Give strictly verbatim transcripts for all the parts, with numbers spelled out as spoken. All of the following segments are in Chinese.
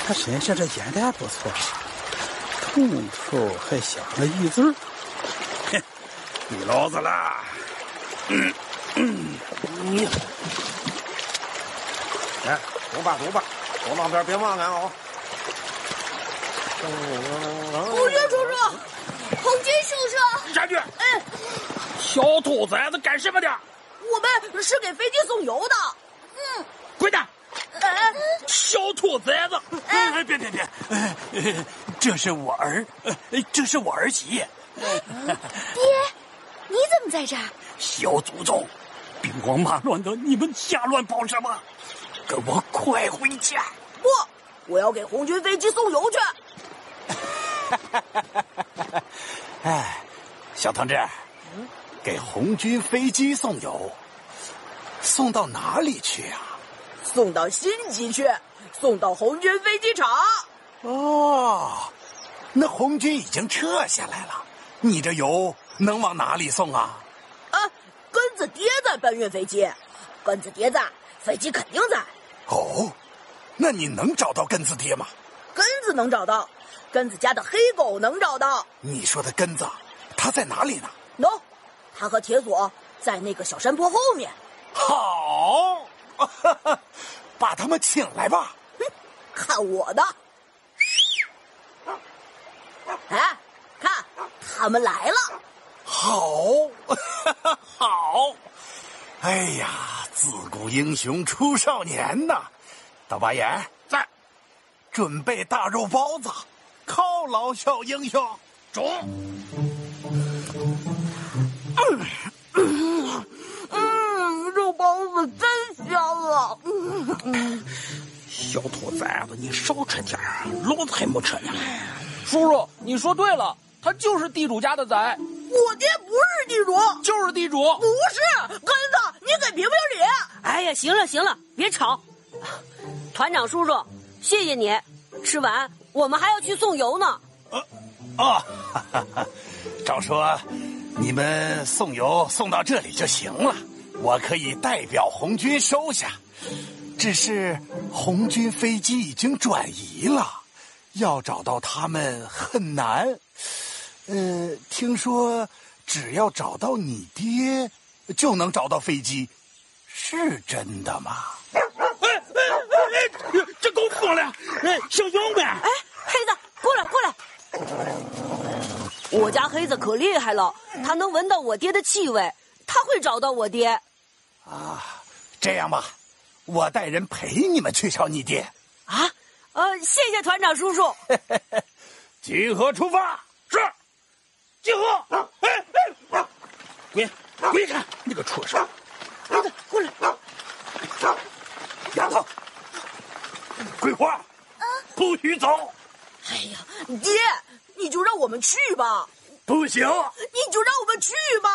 他身上这烟袋不错，通头还镶了一字儿。嘿，给老子了！嗯嗯，你， 来，走吧走吧，走那边别忘俺哦。 红军叔叔，红军叔叔， 站住！ 嗯， 小兔崽子干什么的？ 我们是给飞机送油的。嗯， 滚蛋！ 哎， 小兔崽子！ 哎，别别别！哎，这是我儿，这是我儿媳。 爹，你怎么在这儿？ 小祖宗，兵荒马乱的，你们瞎乱跑什么？跟我快回家！ 不，我要给红军飞机送油去。 哎，小同志，给红军飞机送油，送到哪里去啊？ 送到新机去，送到红军飞机场。 哦，那红军已经撤下来了，你这油能往哪里送啊？ 啊，根子爹在搬运飞机，根子爹在，飞机肯定在。 哦，那你能找到根子爹吗？ 根子能找到，根子家的黑狗能找到。 你说的根子，他在哪里呢？ 喏、no, 他和铁锁在那个小山坡后面。 好，把他们请来吧。 哼，看我的！哎，看他们来了。 好，好。哎呀，自古英雄出少年呐！大八眼在， 准备大肉包子，犒劳小英雄。 中。 嗯嗯嗯，肉包子真香啊！嗯嗯， 小兔崽子，你少吃点儿，老子还没吃呢。 叔叔，你说对了，他就是地主家的崽。 我爹不是地主， 就是地主。 不是，根子，你给评评理。 哎呀，行了行了，别吵。团长叔叔，谢谢你。吃完我们还要去送油呢。 呃哦，哈哈哈，照说你们送油送到这里就行了，我可以代表红军收下。只是红军飞机已经转移了，要找到他们很难。呃，听说只要找到你爹，就能找到飞机，是真的吗？ 哎哎哎哎，这狗疯了！哎，小勇们！ 哎，黑子，过来过来！我家黑子可厉害了，他能闻到我爹的气味，他会找到我爹。 啊，这样吧，我带人陪你们去找你爹。 啊，呃，谢谢团长叔叔。 集合出发，是。集合！哎哎，滚滚开！你个畜生！ 黑子，过来！ 丫头，桂花，啊，不许走！ 哎呀，爹，你就让我们去吧。 不行， 你就让我们去吧。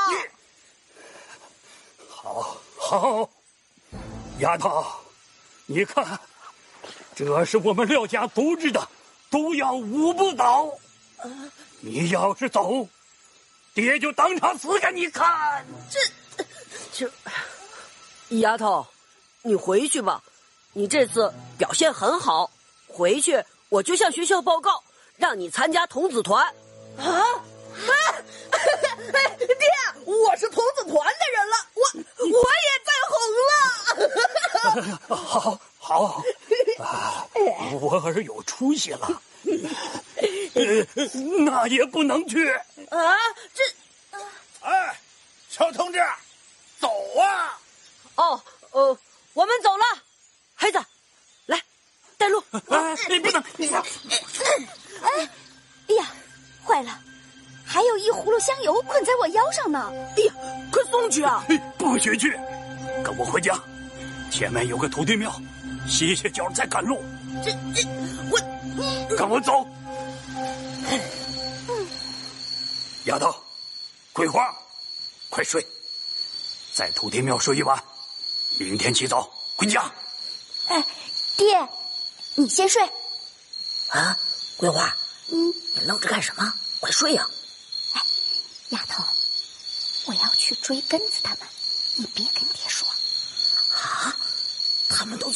好，好，丫头，你看，这是我们廖家独制的毒药五不倒。啊，你要是走，爹就当场死给你看。 这， 这，丫头，你回去吧，你这次表现很好，回去我就向学校报告，让你参加童子团。 啊！哎，哎，爹，我是童子团的人了，我我也再红了。 好，好，啊，我儿有出息了。呃，那也不能去啊！这， 哎，小同志，走啊！ 哦，呃，我们走了。黑子，来带路。 哎，你不能！ 哎，哎呀，坏了，还有一葫芦香油捆在我腰上呢。 哎呀，快送去啊！ 不许去，跟我回家。前面有个土地庙，歇歇脚再赶路。 这这，我跟我走。丫头，桂花，快睡，在土地庙睡一晚，明天起早回家。 哎，爹，你先睡。 啊，桂花，嗯，你愣着干什么？快睡呀！ 哎，丫头，我要去追根子他们，你别跟爹说。 啊，他们都